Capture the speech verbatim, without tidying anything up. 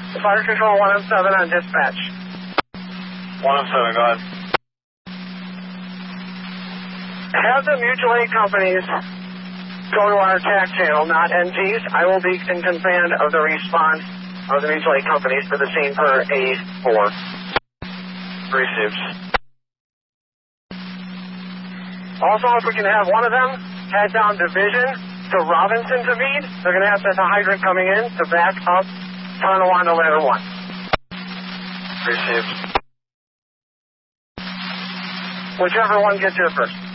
Fire Control one oh seven on dispatch. one oh seven, go ahead. Have the mutual aid companies go to our attack channel, not N G's. I will be in command of the response of the mutual aid companies for the scene per A four. Received. Also, if we can have one of them head down Division to Robinson to meet, they're going to have the hydrant coming in to back up Tonawanda Ladder one. Received. Whichever one gets here first.